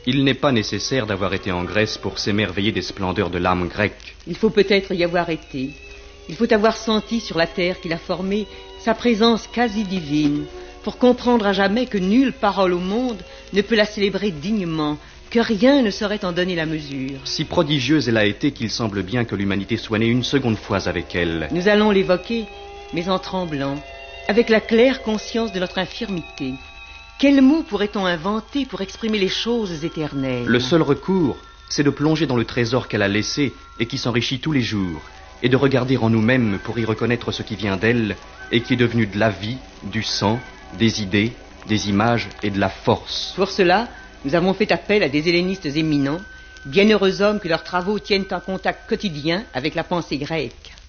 Il n'est pas nécessaire d'avoir été en Grèce pour s'émerveiller des splendeurs de l'âme grecque. Il faut peut-être y avoir été. Il faut avoir senti sur la terre qu'il a formée sa présence quasi divine, pour comprendre à jamais que nulle parole au monde ne peut la célébrer dignement, que rien ne saurait en donner la mesure. Si prodigieuse elle a été qu'il semble bien que l'humanité soit née une seconde fois avec elle. Nous allons l'évoquer, mais en tremblant, avec la claire conscience de notre infirmité. Quel mot pourrait-on inventer pour exprimer les choses éternelles? Le seul recours, c'est de plonger dans le trésor qu'elle a laissé et qui s'enrichit tous les jours, et de regarder en nous-mêmes pour y reconnaître ce qui vient d'elle et qui est devenu de la vie, du sang, des idées, des images et de la force. Pour cela, nous avons fait appel à des hellénistes éminents, bienheureux hommes que leurs travaux tiennent en contact quotidien avec la pensée grecque.